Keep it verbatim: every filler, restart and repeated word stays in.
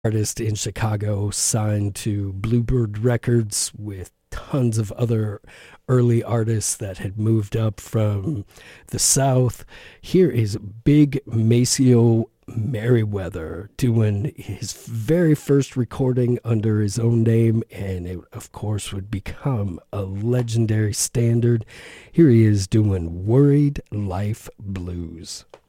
artist in Chicago, signed to Bluebird Records with tons of other early artists that had moved up from the South. Here is Big Maceo Merriweather doing his very first recording under his own name, and it, of course, would become a legendary standard. Here he is doing Worried Life Blues.